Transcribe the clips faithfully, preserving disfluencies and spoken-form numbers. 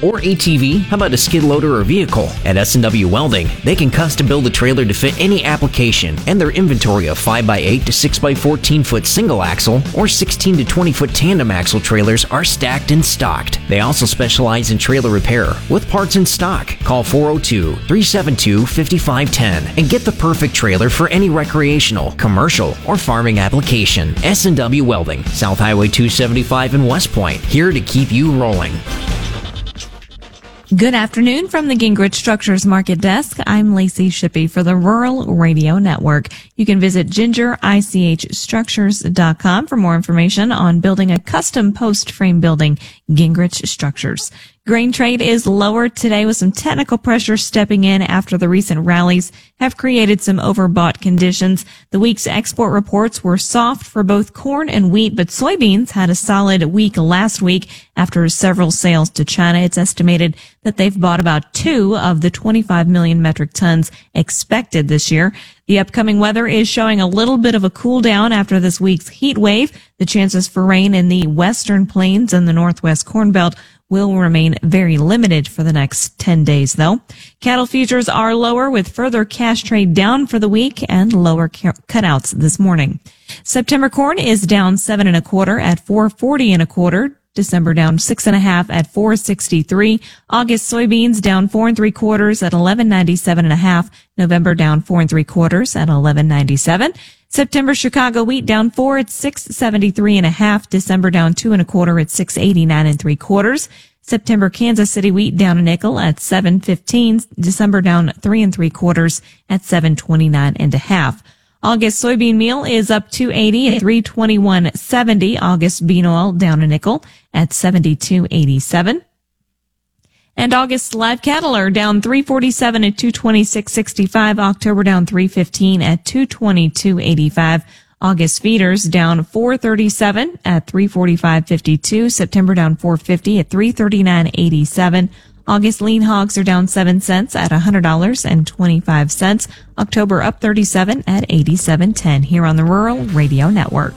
or A T V? How about a skid loader or vehicle? At S and W Welding, they can custom build a trailer to fit any application, and their inventory of five by eight to six by fourteen foot single axle or sixteen to twenty foot tandem axle trailers are stacked and stocked. They also specialize in trailer repair with parts in stock. Call four oh two, three seven two, five five one zero and get the perfect trailer for any recreational, commercial, or farming application. S and W Welding, South Highway two seventy-five in West Point, here to keep you rolling. Good afternoon from the Gingrich Structures Market Desk. I'm Lacey Shippey for the Rural Radio Network. You can visit ginger ich structures dot com for more information on building a custom post frame building, Gingrich Structures. Grain trade is lower today with some technical pressure stepping in after the recent rallies have created some overbought conditions. The week's export reports were soft for both corn and wheat, but soybeans had a solid week last week after several sales to China. It's estimated that they've bought about two of the twenty-five million metric tons expected this year. The upcoming weather is showing a little bit of a cool down after this week's heat wave. The chances for rain in the western plains and the northwest corn belt will remain very limited for the next ten days, though. Cattle futures are lower with further cash trade down for the week and lower cutouts this morning. September corn is down seven and a quarter at four forty and a quarter. December down six and a half at four sixty-three. August soybeans down four and three quarters at eleven ninety-seven and a half. November down four and three quarters at eleven ninety-seven. September Chicago wheat down four at six seventy-three and a half. December down two and a quarter at six eighty-nine and three quarters. September Kansas City wheat down a nickel at seven fifteen. December down three and three quarters at seven twenty-nine and a half. August soybean meal is up two eighty at three twenty-one seventy. August bean oil down a nickel at seventy-two eighty-seven. And August live cattle are down three forty-seven at two twenty-six sixty-five. October down three fifteen at two twenty-two eighty-five. August feeders down four thirty-seven at three forty-five fifty-two. September down four fifty at three thirty-nine eighty-seven. August lean hogs are down seven cents at one hundred dollars and twenty-five cents. October up thirty-seven at eighty-seven ten here on the Rural Radio Network.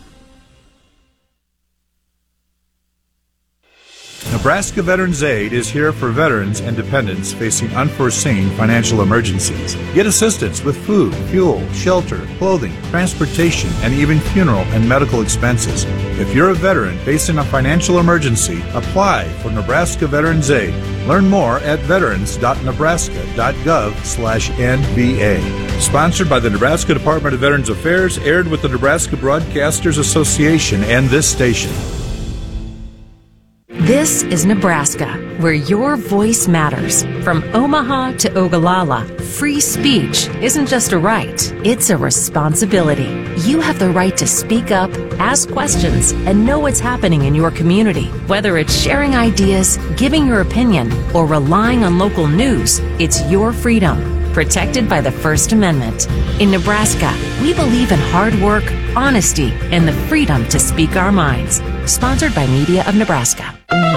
Nebraska Veterans Aid is here for veterans and dependents facing unforeseen financial emergencies. Get assistance with food, fuel, shelter, clothing, transportation, and even funeral and medical expenses. If you're a veteran facing a financial emergency, apply for Nebraska Veterans Aid. Learn more at veterans dot nebraska dot gov slash N V A. Sponsored by the Nebraska Department of Veterans Affairs, aired with the Nebraska Broadcasters Association and this station. This is Nebraska, where your voice matters. From Omaha to Ogallala, free speech isn't just a right, it's a responsibility. You have the right to speak up, ask questions, and know what's happening in your community. Whether it's sharing ideas, giving your opinion, or relying on local news, it's your freedom, protected by the First Amendment. In Nebraska, we believe in hard work, honesty, and the freedom to speak our minds. Sponsored by Media of Nebraska.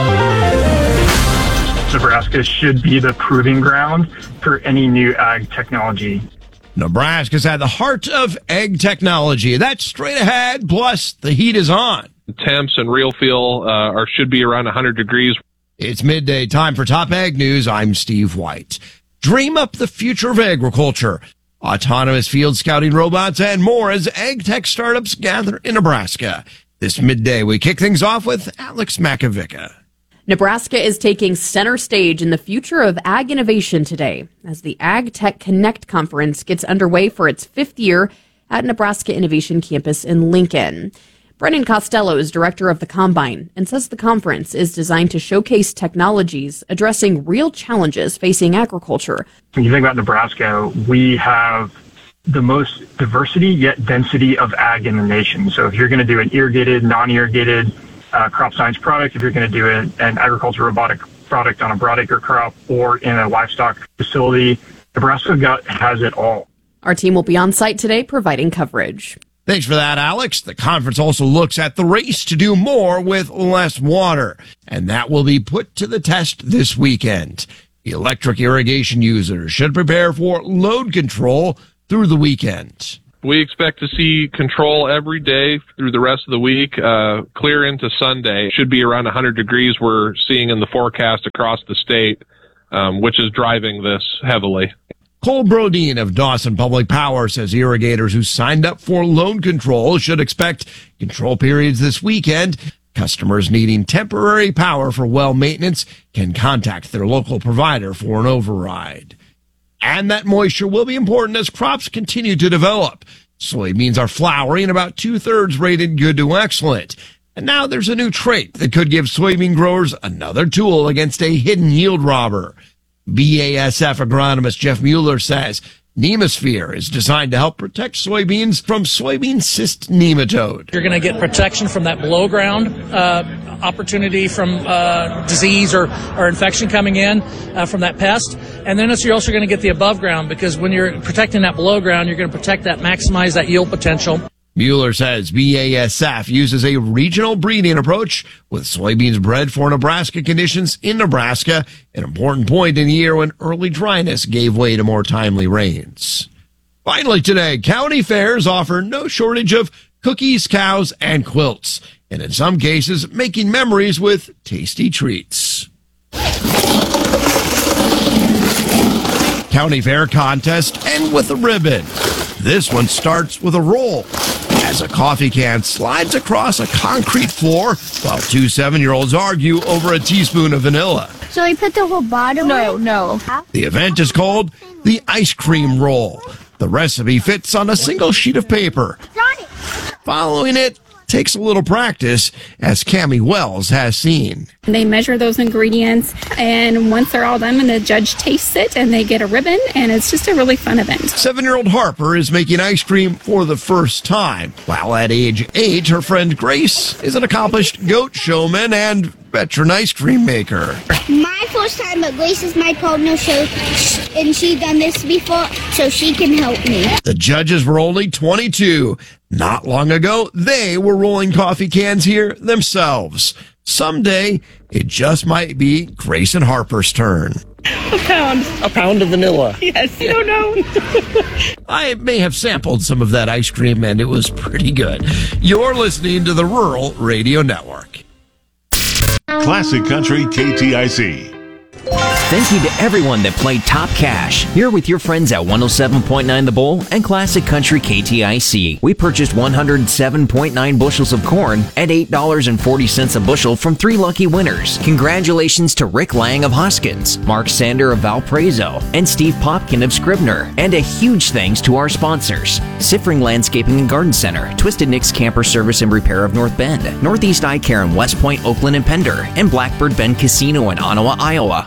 Nebraska should be the proving ground for any new ag technology. Nebraska's at the heart of ag technology. That's straight ahead, plus the heat is on. Temps and real feel uh, are should be around one hundred degrees. It's midday time for Top Ag News. I'm Steve White. Dream up the future of agriculture. Autonomous field scouting robots and more as ag tech startups gather in Nebraska. This midday, we kick things off with Alex Makovica. Nebraska is taking center stage in the future of ag innovation today as the Ag Tech Connect Conference gets underway for its fifth year at Nebraska Innovation Campus in Lincoln. Brennan Costello is director of the Combine and says the conference is designed to showcase technologies addressing real challenges facing agriculture. When you think about Nebraska, we have the most diversity yet density of ag in the nation. So if you're going to do an irrigated, non-irrigated uh, crop science product, if you're going to do an, an agriculture robotic product on a broadacre crop or in a livestock facility, Nebraska got, has it all. Our team will be on site today providing coverage. Thanks for that, Alex. The conference also looks at the race to do more with less water, and that will be put to the test this weekend. Electric irrigation users should prepare for load control through the weekend. We expect to see control every day through the rest of the week, uh, clear into Sunday. Should be around one hundred degrees we're seeing in the forecast across the state, um, which is driving this heavily. Cole Brodeen of Dawson Public Power says irrigators who signed up for loan control should expect control periods this weekend. Customers needing temporary power for well maintenance can contact their local provider for an override. And that moisture will be important as crops continue to develop. Soybeans are flowering, about two-thirds rated good to excellent. And now there's a new trait that could give soybean growers another tool against a hidden yield robber. B A S F agronomist Jeff Mueller says Nemosphere is designed to help protect soybeans from soybean cyst nematode. You're going to get protection from that below ground uh, opportunity from uh, disease or, or infection coming in uh, from that pest. And then you're also going to get the above ground, because when you're protecting that below ground, you're going to protect that, maximize that yield potential. Mueller says B A S F uses a regional breeding approach with soybeans bred for Nebraska conditions in Nebraska, an important point in the year when early dryness gave way to more timely rains. Finally today, county fairs offer no shortage of cookies, cows, and quilts, and in some cases, making memories with tasty treats. County fair contest end with a ribbon. This one starts with a roll as a coffee can slides across a concrete floor while two seven-year-olds argue over a teaspoon of vanilla. So we put the whole bottom? No, no. The event is called the ice cream roll. The recipe fits on a single sheet of paper. Following it takes a little practice, as Cammie Wells has seen. They measure those ingredients, and once they're all done, the judge tastes it, and they get a ribbon, and it's just a really fun event. Seven-year-old Harper is making ice cream for the first time, while at age eight, her friend Grace is an accomplished goat showman and veteran ice cream maker. My first time, but Grace is my partner, so, and she done this before, so she can help me. The judges were only twenty-two. Not long ago, they were rolling coffee cans here themselves. Someday, it just might be Grace and Harper's turn. A pound. A pound of vanilla. Yes, you don't know. I may have sampled some of that ice cream, and it was pretty good. You're listening to the Rural Radio Network. Classic Country K T I C. Thank you to everyone that played Top Cash. Here with your friends at one oh seven point nine The Bull and Classic Country K T I C. We purchased one hundred seven point nine bushels of corn at eight dollars and forty cents a bushel from three lucky winners. Congratulations to Rick Lang of Hoskins, Mark Sander of Valparaiso, and Steve Popkin of Scribner. And a huge thanks to our sponsors: Siffring Landscaping and Garden Center, Twisted Nick's Camper Service and Repair of North Bend, Northeast Eye Care in West Point, Oakland, and Pender, and Blackbird Bend Casino in Ottawa, Iowa.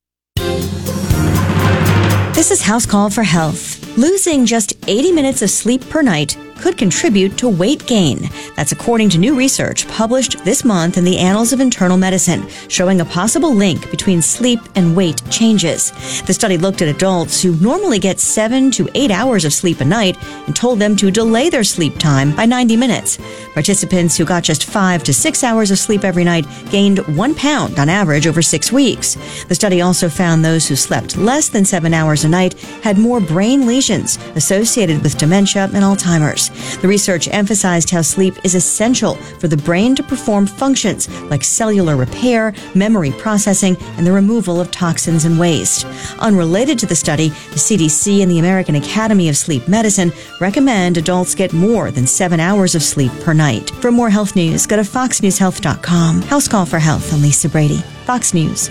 This is House Call for Health. Losing just eighty minutes of sleep per night could contribute to weight gain. That's according to new research published this month in the Annals of Internal Medicine, showing a possible link between sleep and weight changes. The study looked at adults who normally get seven to eight hours of sleep a night and told them to delay their sleep time by ninety minutes. Participants who got just five to six hours of sleep every night gained one pound on average over six weeks. The study also found those who slept less than seven hours a night had more brain lesions associated with dementia and Alzheimer's. The research emphasized how sleep is essential for the brain to perform functions like cellular repair, memory processing, and the removal of toxins and waste. Unrelated to the study, the C D C and the American Academy of Sleep Medicine recommend adults get more than seven hours of sleep per night. For more health news, go to fox news health dot com. House Call for Health. I'm Lisa Brady, Fox News.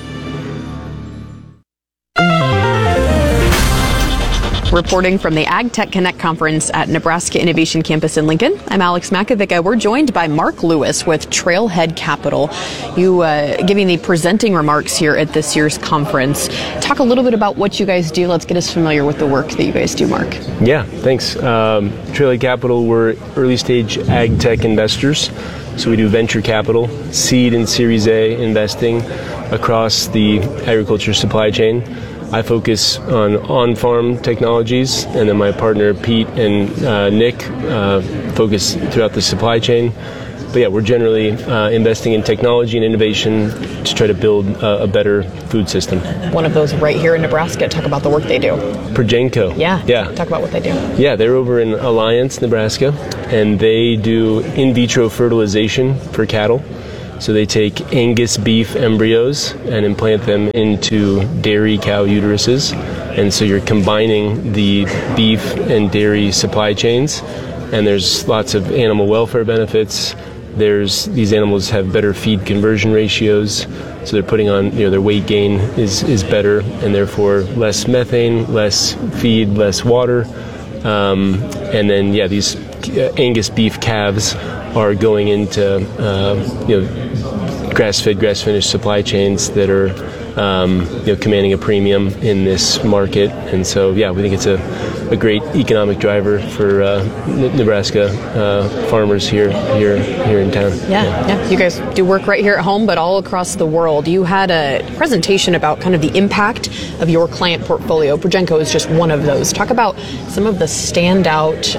Reporting from the AgTech Connect conference at Nebraska Innovation Campus in Lincoln, I'm Alex Makovic. We're joined by Mark Lewis with Trailhead Capital. You uh, giving the presenting remarks here at this year's conference. Talk a little bit about what you guys do. Let's get us familiar with the work that you guys do, Mark. Yeah, thanks. Um, Trailhead Capital, we're early stage ag tech investors. So we do venture capital, seed and Series A investing across the agriculture supply chain. I focus on on-farm technologies, and then my partner Pete and uh, Nick uh, focus throughout the supply chain. but yeah, we're generally uh, investing in technology and innovation to try to build a, a better food system. One of those right here in Nebraska. Talk about the work they do. Progenco. Yeah. Yeah. Talk about what they do. Yeah, they're over in Alliance, Nebraska, and they do in vitro fertilization for cattle. So they take Angus beef embryos and implant them into dairy cow uteruses. And so you're combining the beef and dairy supply chains. And there's lots of animal welfare benefits. There's these animals have better feed conversion ratios. So they're putting on, you know, their weight gain is, is better, and therefore less methane, less feed, less water. Um, and then, yeah, these Angus beef calves are going into, uh, you know, grass-fed, grass-finished supply chains that are, um, you know, commanding a premium in this market. And so, yeah, we think it's a, a great economic driver for uh, Nebraska uh, farmers here, here, here in town. Yeah, yeah, yeah. You guys do work right here at home, but all across the world. You had a presentation about kind of the impact of your client portfolio. Progenco is just one of those. Talk about some of the standout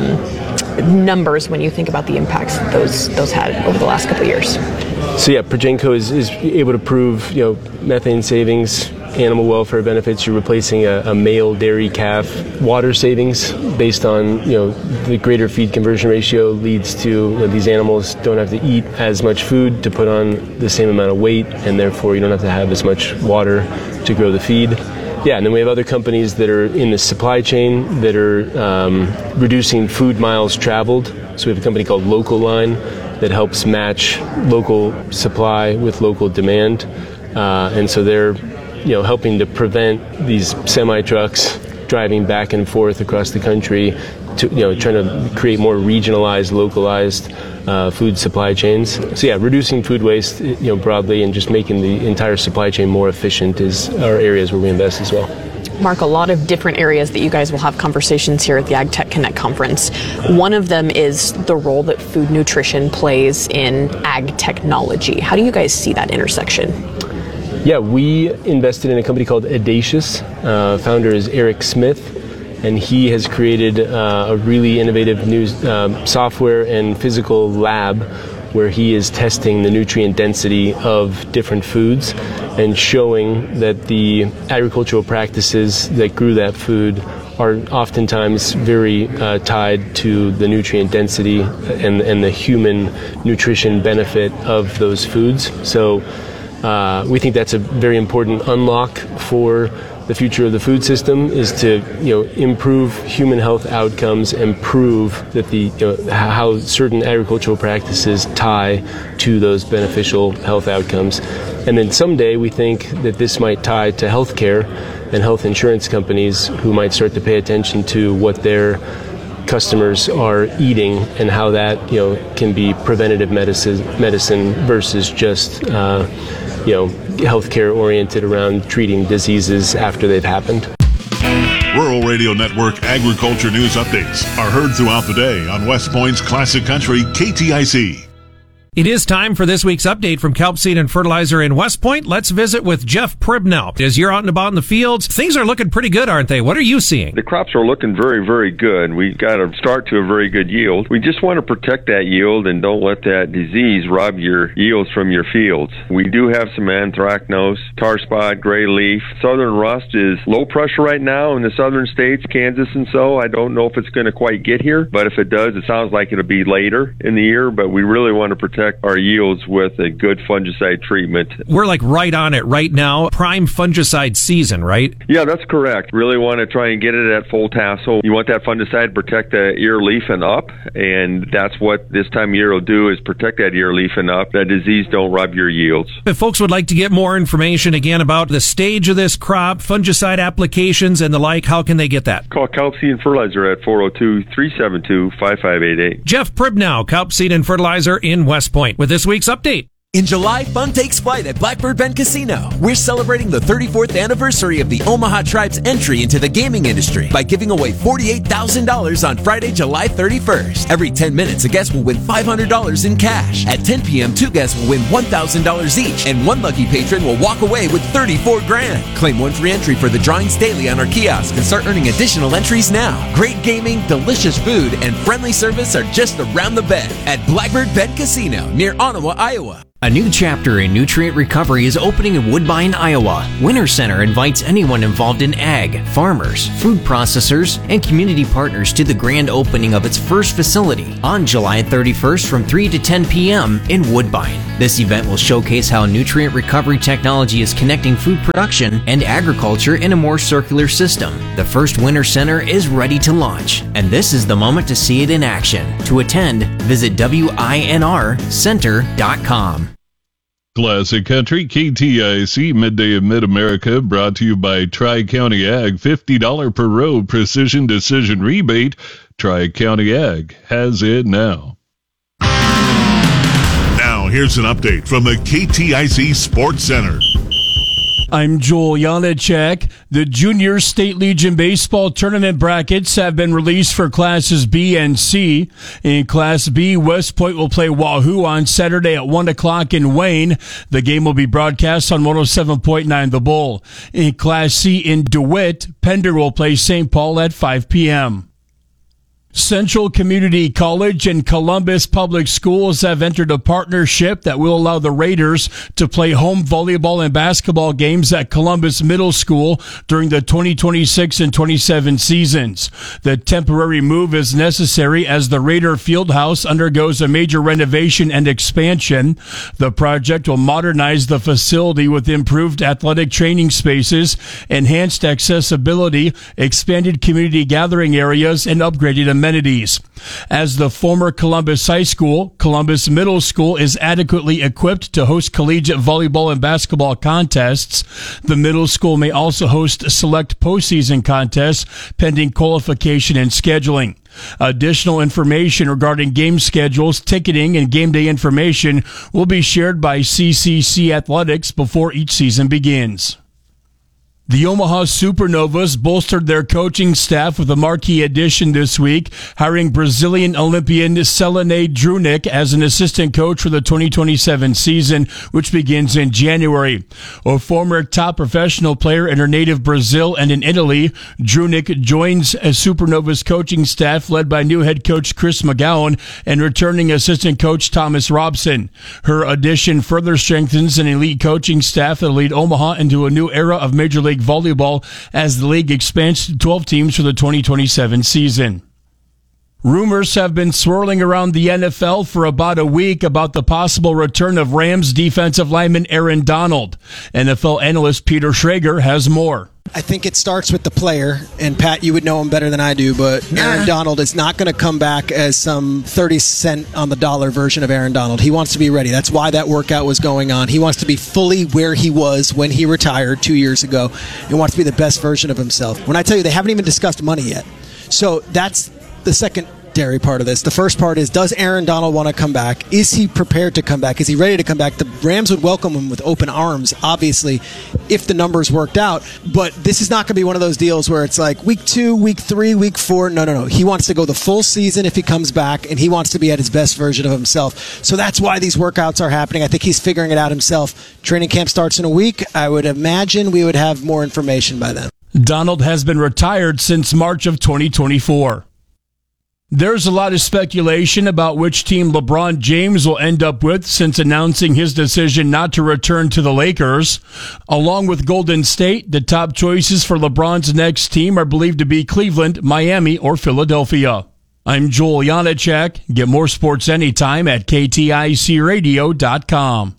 um, numbers when you think about the impacts that those those had over the last couple of years. So yeah, Progenco is, is able to prove, you know, methane savings, animal welfare benefits. You're replacing a, a male dairy calf. Water savings based on, you know, the greater feed conversion ratio leads to, you know, these animals don't have to eat as much food to put on the same amount of weight, and therefore you don't have to have as much water to grow the feed. Yeah, and then we have other companies that are in the supply chain that are um, reducing food miles traveled. So we have a company called Local Line that helps match local supply with local demand, uh, and so they're, you know, helping to prevent these semi trucks driving back and forth across the country, to, you know, trying to create more regionalized, localized uh, food supply chains. So yeah, reducing food waste, you know, broadly, and just making the entire supply chain more efficient is our areas where we invest as well. Mark, a lot of different areas that you guys will have conversations here at the AgTech Connect conference. One of them is the role that food nutrition plays in ag technology. How do you guys see that intersection? Yeah, we invested in a company called Audacious. Uh, founder is Eric Smith, and he has created uh, a really innovative new um, software and physical lab where he is testing the nutrient density of different foods and showing that the agricultural practices that grew that food are oftentimes very uh, tied to the nutrient density and, and the human nutrition benefit of those foods. So uh, we think that's a very important unlock for the future of the food system, is to, you know, improve human health outcomes and prove that the, you know, how certain agricultural practices tie to those beneficial health outcomes. And then someday we think that this might tie to healthcare and health insurance companies who might start to pay attention to what their customers are eating and how that, you know, can be preventative medicine medicine versus just uh, you know, healthcare oriented around treating diseases after they've happened. Rural Radio Network agriculture news updates are heard throughout the day on West Point's Classic Country K T I C. It is time for this week's update from Kelp Seed and Fertilizer in West Point. Let's visit with Jeff Pribnow. As you're out and about in the fields, things are looking pretty good, aren't they? What are you seeing? The crops are looking very, very good. We've got to start to a very good yield. We just want to protect that yield and don't let that disease rob your yields from your fields. We do have some anthracnose, tar spot, gray leaf. Southern rust is low pressure right now in the southern states, Kansas and so. I don't know if it's going to quite get here, but if it does, it sounds like it'll be later in the year, but we really want to protect our yields with a good fungicide treatment. We're like right on it right now. Prime fungicide season, right? Yeah, that's correct. Really want to try and get it at full tassel. You want that fungicide to protect the ear, leaf, and up, and that's what this time of year will do, is protect that ear, leaf, and up. That disease don't rob your yields. If folks would like to get more information again about the stage of this crop, fungicide applications, and the like, how can they get that? Call Kelp Seed and Fertilizer at four oh two, three seven two, five five eight eight. Jeff Pribnow, Kelp Seed and Fertilizer in West Point, with this week's update. In July, fun takes flight at Blackbird Bend Casino. We're celebrating the thirty-fourth anniversary of the Omaha Tribe's entry into the gaming industry by giving away forty-eight thousand dollars on Friday, July thirty-first. Every ten minutes, a guest will win five hundred dollars in cash. At ten p.m., two guests will win one thousand dollars each, and one lucky patron will walk away with thirty-four grand. Claim one free entry for the drawings daily on our kiosk and start earning additional entries now. Great gaming, delicious food, and friendly service are just around the bend at Blackbird Bend Casino near Ottawa, Iowa. A new chapter in nutrient recovery is opening in Woodbine, Iowa. Winter Center invites anyone involved in ag, farmers, food processors, and community partners to the grand opening of its first facility on July thirty-first from three to ten p.m. in Woodbine. This event will showcase how nutrient recovery technology is connecting food production and agriculture in a more circular system. The first Winter Center is ready to launch, and this is the moment to see it in action. To attend, visit winr center dot com. Classic Country, K T I C, Midday of Mid-America, brought to you by Tri-County Ag. fifty dollars per row precision decision rebate. Tri-County Ag has it now. Now, here's an update from the K T I C Sports Center. I'm Joel Janacek. The Junior State Legion Baseball Tournament brackets have been released for Classes B and C. In Class B, West Point will play Wahoo on Saturday at one o'clock in Wayne. The game will be broadcast on one oh seven point nine The Bull. In Class C in DeWitt, Pender will play Saint Paul at five p.m. Central Community College and Columbus Public Schools have entered a partnership that will allow the Raiders to play home volleyball and basketball games at Columbus Middle School during the twenty twenty-six and twenty-seven seasons. The temporary move is necessary as the Raider Fieldhouse undergoes a major renovation and expansion. The project will modernize the facility with improved athletic training spaces, enhanced accessibility, expanded community gathering areas, and upgraded amenities. amenities. As the former Columbus High School, Columbus Middle School is adequately equipped to host collegiate volleyball and basketball contests. The middle school may also host select postseason contests pending qualification and scheduling. Additional information regarding game schedules, ticketing, and game day information will be shared by C C C Athletics before each season begins. The Omaha Supernovas bolstered their coaching staff with a marquee addition this week, hiring Brazilian Olympian Selene Drunic as an assistant coach for the twenty twenty-seven season, which begins in January. A former top professional player in her native Brazil and in Italy, Drunic joins a Supernovas coaching staff led by new head coach Chris McGowan and returning assistant coach Thomas Robson. Her addition further strengthens an elite coaching staff that will lead Omaha into a new era of Major League Volleyball as the league expands to twelve teams for the twenty twenty-seven season. Rumors have been swirling around the N F L for about a week about the possible return of Rams defensive lineman Aaron Donald. N F L analyst Peter Schrager has more. I think it starts with the player, and Pat, you would know him better than I do, but Aaron nah. Donald is not going to come back as some thirty cent on the dollar version of Aaron Donald. He wants to be ready. That's why that workout was going on. He wants to be fully where he was when he retired two years ago and wants to be the best version of himself. When I tell you, they haven't even discussed money yet. So that's the secondary part of this. The first part is, does Aaron Donald want to come back? Is he prepared to come back? Is he ready to come back? The Rams would welcome him with open arms, obviously, if the numbers worked out. But this is not going to be one of those deals where it's like week two, week three, week four. No, no, no. He wants to go the full season if he comes back, and he wants to be at his best version of himself. So that's why these workouts are happening. I think he's figuring it out himself. Training camp starts in a week. I would imagine we would have more information by then. Donald has been retired since March of twenty twenty-four. There's a lot of speculation about which team LeBron James will end up with since announcing his decision not to return to the Lakers. Along with Golden State, the top choices for LeBron's next team are believed to be Cleveland, Miami, or Philadelphia. I'm Joel Janacek. Get more sports anytime at K T I C radio dot com.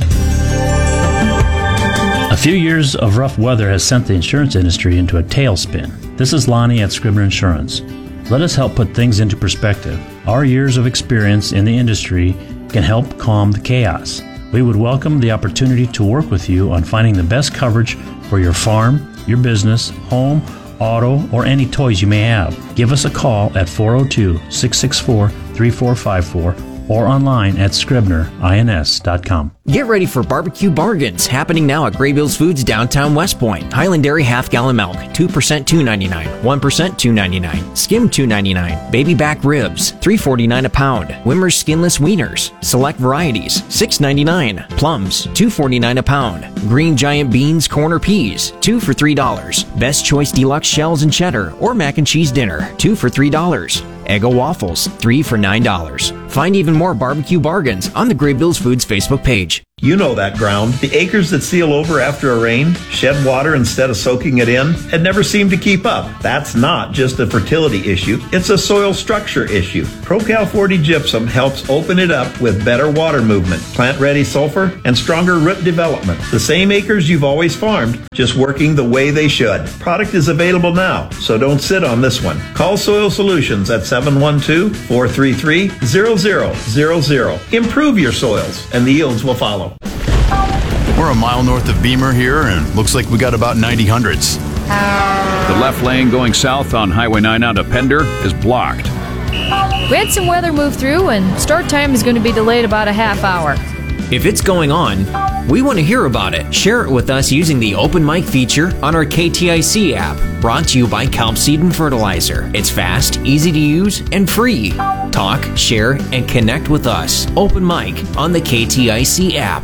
A few years of rough weather has sent the insurance industry into a tailspin. This is Lonnie at Scribner Insurance. Let us help put things into perspective. Our years of experience in the industry can help calm the chaos. We would welcome the opportunity to work with you on finding the best coverage for your farm, your business, home, auto, or any toys you may have. Give us a call at four oh two, six six four, three four five four or online at scribner ins dot com. Get ready for barbecue bargains happening now at Graybills Foods downtown West Point. Highland Dairy half gallon milk, two percent two ninety-nine, one percent two ninety-nine, skim two ninety-nine, baby back ribs, three forty-nine a pound, Wimmer's skinless wieners, select varieties, six ninety-nine, plums, two forty-nine a pound, green giant beans, corner peas, two for three dollars, best choice deluxe shells and cheddar or mac and cheese dinner, two for three dollars. Eggo waffles, three for nine dollars. Find even more barbecue bargains on the Graybills Foods Facebook page. You know that ground. The acres that seal over after a rain, shed water instead of soaking it in, and never seem to keep up. That's not just a fertility issue, it's a soil structure issue. ProCal forty Gypsum helps open it up with better water movement, plant-ready sulfur, and stronger root development. The same acres you've always farmed, just working the way they should. Product is available now, so don't sit on this one. Call Soil Solutions at seven one two, four three three, zero zero zero zero. Improve your soils, and the yields will follow. We're a mile north of Beamer here, and looks like we got about ninety hundreds. The left lane going south on Highway nine out of Pender is blocked. We had some weather move through, and start time is going to be delayed about a half hour. If it's going on, we want to hear about it. Share it with us using the open mic feature on our K T I C app, brought to you by Kelp Seed and Fertilizer. It's fast, easy to use, and free. Talk, share, and connect with us. Open mic on the K T I C app.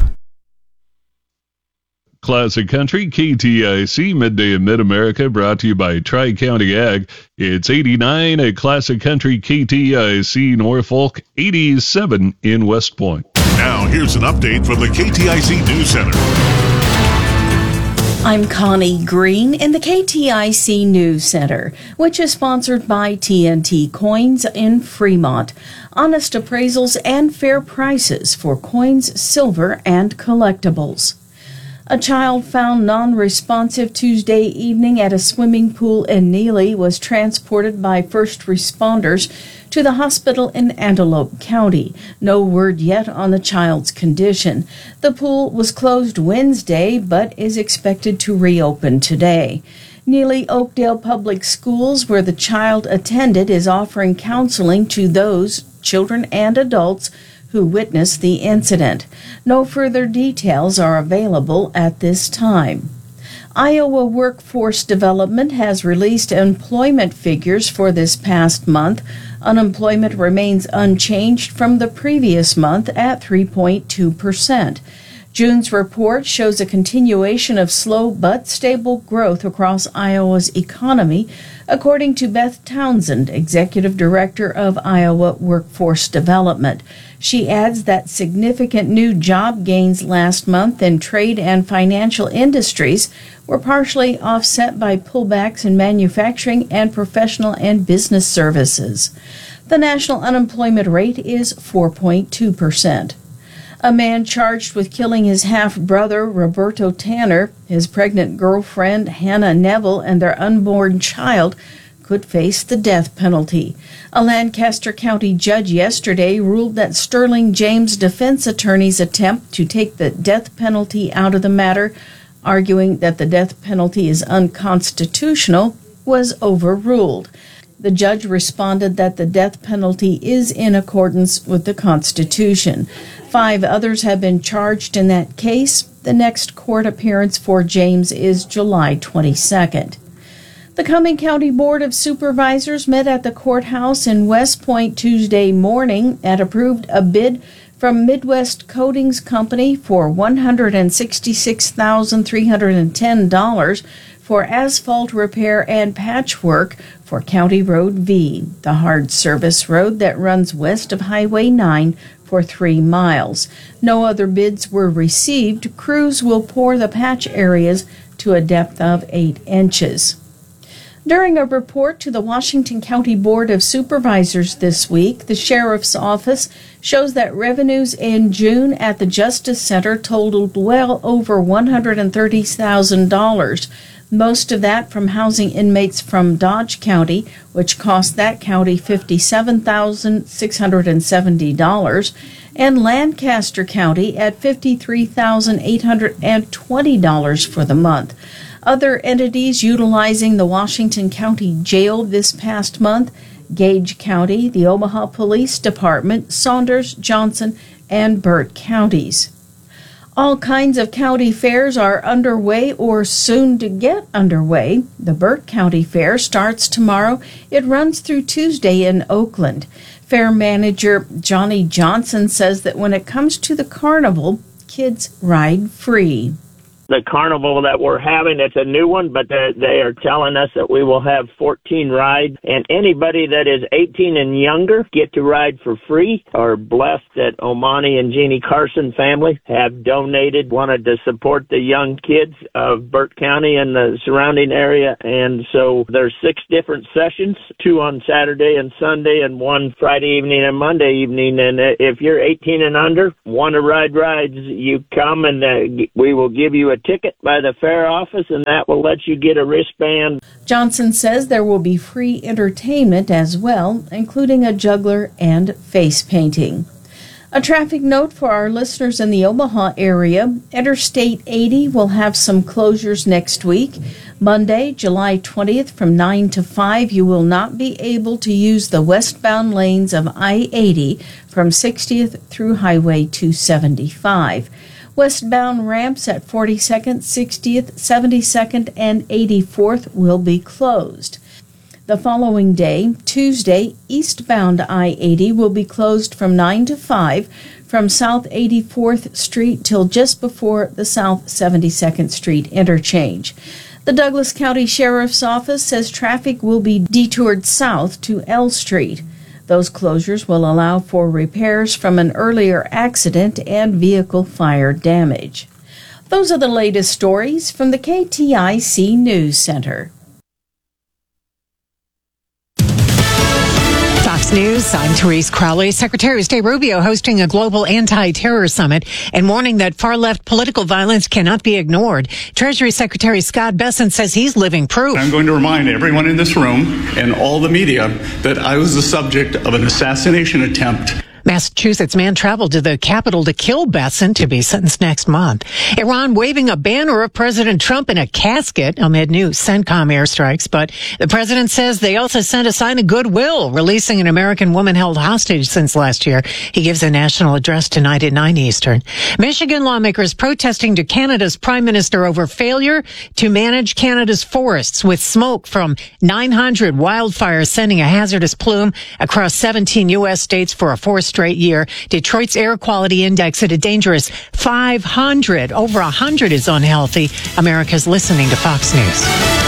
Classic Country, K T I C, Midday in Mid-America, brought to you by Tri-County Ag. It's eighty-nine at Classic Country, K T I C, Norfolk, eighty-seven in West Point. Now, here's an update from the K T I C News Center. I'm Connie Green in the K T I C News Center, which is sponsored by T N T Coins in Fremont. Honest appraisals and fair prices for coins, silver, and collectibles. A child found non-responsive Tuesday evening at a swimming pool in Neely was transported by first responders to the hospital in Antelope County. No word yet on the child's condition. The pool was closed Wednesday, but is expected to reopen today. Neely Oakdale Public Schools, where the child attended, is offering counseling to those, children and adults, who witnessed the incident. No further details are available at this time. Iowa Workforce Development has released employment figures for this past month. Unemployment remains unchanged from the previous month at three point two percent. June's report shows a continuation of slow but stable growth across Iowa's economy, according to Beth Townsend, Executive Director of Iowa Workforce Development. She adds that significant new job gains last month in trade and financial industries were partially offset by pullbacks in manufacturing and professional and business services. The national unemployment rate is four point two percent. A man charged with killing his half-brother, Roberto Tanner, his pregnant girlfriend, Hannah Neville, and their unborn child could face the death penalty. A Lancaster County judge yesterday ruled that Sterling James' defense attorney's attempt to take the death penalty out of the matter, arguing that the death penalty is unconstitutional, was overruled. The judge responded that the death penalty is in accordance with the Constitution. Five others have been charged in that case. The next court appearance for James is July twenty-second. The Cumming County Board of Supervisors met at the courthouse in West Point Tuesday morning and approved a bid from Midwest Coatings Company for one hundred sixty-six thousand three hundred ten dollars for asphalt repair and patchwork for County Road V, the hard service road that runs west of Highway nine for three miles. No other bids were received. Crews will pour the patch areas to a depth of eight inches. During a report to the Washington County Board of Supervisors this week, the Sheriff's Office shows that revenues in June at the Justice Center totaled well over one hundred thirty thousand dollars. Most of that from housing inmates from Dodge County, which cost that county fifty-seven thousand six hundred seventy dollars, and Lancaster County at fifty-three thousand eight hundred twenty dollars for the month. Other entities utilizing the Washington County Jail this past month: Gage County, the Omaha Police Department, Saunders, Johnson, and Burt counties. All kinds of county fairs are underway or soon to get underway. The Burt County Fair starts tomorrow. It runs through Tuesday in Oakland. Fair manager Johnny Johnson says that when it comes to the carnival, kids ride free. The carnival that we're having, it's a new one, but they are telling us that we will have fourteen rides, and anybody that is eighteen and younger get to ride for free. Are blessed that Omani and Jeannie Carson family have donated, wanted to support the young kids of Burt County and the surrounding area, and so there's six different sessions, two on Saturday and Sunday, and one Friday evening and Monday evening, and if you're eighteen and under, want to ride rides, you come and uh, we will give you a ticket by the fair office, and that will let you get a wristband. Johnson says there will be free entertainment as well, including a juggler and face painting. A traffic note for our listeners in the Omaha area. Interstate eighty will have some closures next week. Monday, July twentieth from nine to five, you will not be able to use the westbound lanes of I eighty from sixtieth through Highway two seventy-five. Westbound ramps at forty-second, sixtieth, seventy-second, and eighty-fourth will be closed. The following day, Tuesday, eastbound I eighty will be closed from nine to five from South eighty-fourth Street till just before the South seventy-second Street interchange. The Douglas County Sheriff's Office says traffic will be detoured south to L Street. Those closures will allow for repairs from an earlier accident and vehicle fire damage. Those are the latest stories from the K T I C News Center. Fox News, I'm Therese Crowley. Secretary of State Rubio hosting a global anti-terror summit and warning that far-left political violence cannot be ignored. Treasury Secretary Scott Bessent says he's living proof. I'm going to remind everyone in this room and all the media that I was the subject of an assassination attempt. Massachusetts man traveled to the Capitol to kill Bessent, to be sentenced next month. Iran waving a banner of President Trump in a casket amid new CENTCOM airstrikes. But the president says they also sent a sign of goodwill, releasing an American woman held hostage since last year. He gives a national address tonight at nine Eastern. Michigan lawmakers protesting to Canada's prime minister over failure to manage Canada's forests, with smoke from nine hundred wildfires sending a hazardous plume across seventeen U S states for a fourth straight year. Detroit's air quality index at a dangerous five hundred. Over one hundred is unhealthy. America's listening to Fox News.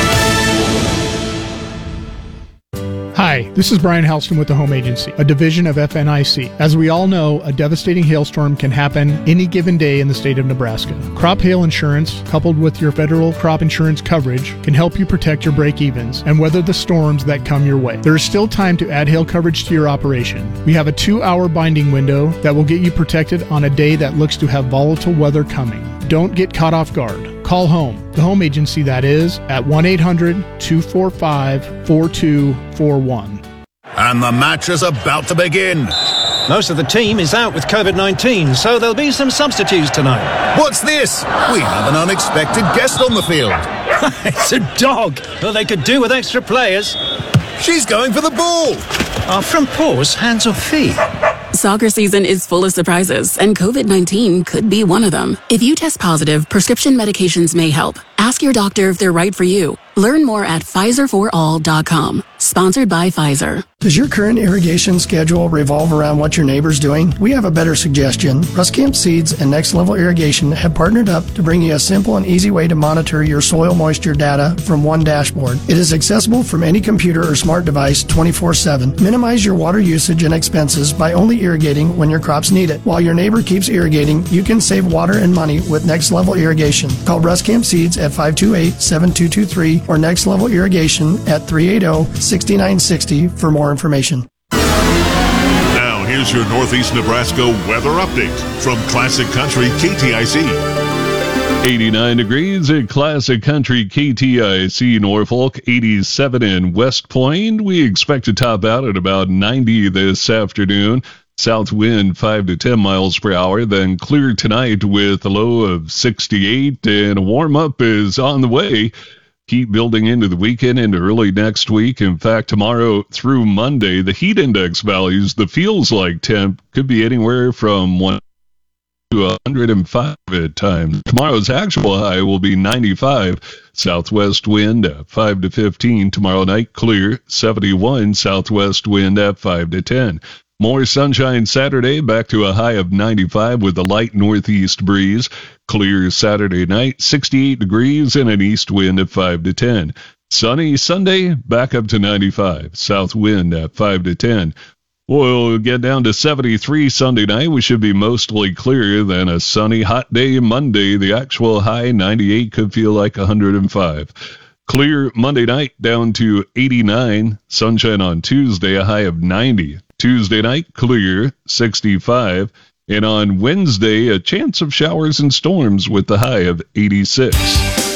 Hi, this is Brian Halston with the Home Agency, a division of F N I C. As we all know, a devastating hailstorm can happen any given day in the state of Nebraska. Crop hail insurance, coupled with your federal crop insurance coverage, can help you protect your break-evens and weather the storms that come your way. There is still time to add hail coverage to your operation. We have a two-hour binding window that will get you protected on a day that looks to have volatile weather coming. Don't get caught off guard. Call home, the home agency that is, at one eight hundred two four five four two four one. And the match is about to begin. Most of the team is out with COVID nineteen, so there'll be some substitutes tonight. What's this? We have an unexpected guest on the field. It's a dog. Well, they could do with extra players. She's going for the ball. Are front paws hands or feet? Soccer season is full of surprises, and COVID nineteen could be one of them. If you test positive, prescription medications may help. Ask your doctor if they're right for you. Learn more at Pfizer for all dot com. Sponsored by Pfizer. Does your current irrigation schedule revolve around what your neighbor's doing? We have a better suggestion. Ruscamp Seeds and Next Level Irrigation have partnered up to bring you a simple and easy way to monitor your soil moisture data from one dashboard. It is accessible from any computer or smart device twenty-four seven. Minimize your water usage and expenses by only irrigating when your crops need it. While your neighbor keeps irrigating, you can save water and money with Next Level Irrigation. Call Ruscamp Seeds at five two eight, seven two two three or Next Level Irrigation at three eight zero, six nine six zero for more information. Now here's your Northeast Nebraska weather update from Classic Country K T I C. eighty-nine degrees at Classic Country K T I C Norfolk, eighty-seven in West Point. We expect to top out at about ninety this afternoon. South wind five to ten miles per hour, then clear tonight with a low of sixty-eight, and a warm-up is on the way. Keep building into the weekend into early next week. In fact, tomorrow through Monday, the heat index values, the feels like temp, could be anywhere from one to one hundred five at times. Tomorrow's actual high will be ninety-five. Southwest wind at five to fifteen. Tomorrow night, clear, seventy-one. Southwest wind at five to ten. More sunshine Saturday, back to a high of ninety-five with a light northeast breeze. Clear Saturday night, sixty-eight degrees and an east wind at five to ten. Sunny Sunday, back up to ninety-five. South wind at five to ten. We'll get down to seventy-three Sunday night. We should be mostly clear. Then a sunny, hot day Monday. The actual high, ninety-eight, could feel like one hundred five. Clear Monday night, down to eighty-nine. Sunshine on Tuesday, a high of ninety. Tuesday night, clear, sixty-five. And on Wednesday, a chance of showers and storms with the high of eighty-six.